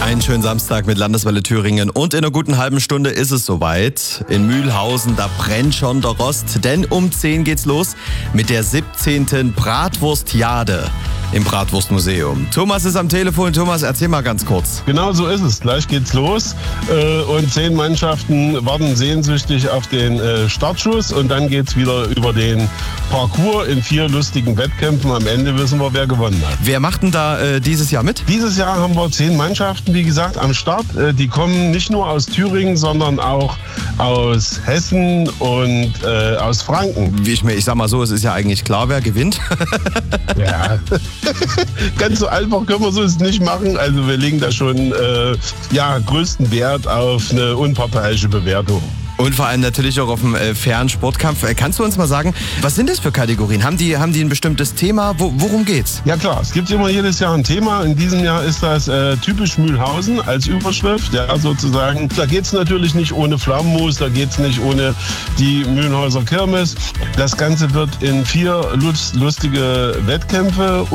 Einen schönen Samstag mit Landeswelle Thüringen und in einer guten halben Stunde ist es soweit. In Mühlhausen, da brennt schon der Rost, denn um 10 geht's los mit der 17. Bratwurstjade im Bratwurstmuseum. Thomas ist am Telefon. Thomas, erzähl mal ganz kurz. Genau so ist es. Gleich geht's los und 10 Mannschaften warten sehnsüchtig auf den Startschuss und dann geht's wieder über den Parcours in 4 lustigen Wettkämpfen. Am Ende wissen wir, wer gewonnen hat. Wer macht denn da dieses Jahr mit? Dieses Jahr haben wir 10 Mannschaften, wie gesagt, am Start. Die kommen nicht nur aus Thüringen, sondern auch aus Hessen und aus Franken. Ich sag mal so, es ist ja eigentlich klar, wer gewinnt. Ja, ganz so einfach können wir so es nicht machen. Also wir legen da schon größten Wert auf eine unparteiische Bewertung. Und vor allem natürlich auch auf einen fairen Sportkampf. Kannst du uns mal sagen, was sind das für Kategorien? Haben die ein bestimmtes Thema? Worum geht's? Ja klar, es gibt immer jedes Jahr ein Thema. In diesem Jahr ist das typisch Mühlhausen als Überschrift. Ja, sozusagen. Da geht's natürlich nicht ohne Flammenmus, da geht's nicht ohne die Mühlhäuser Kirmes. Das Ganze wird in 4 lustige Wettkämpfe